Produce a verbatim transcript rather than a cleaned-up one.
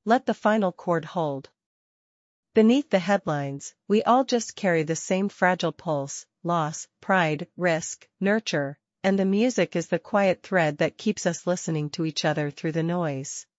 let the final chord hold. Beneath the headlines, we all just carry the same fragile pulse, loss, pride, risk, nurture, and the music is the quiet thread that keeps us listening to each other through the noise.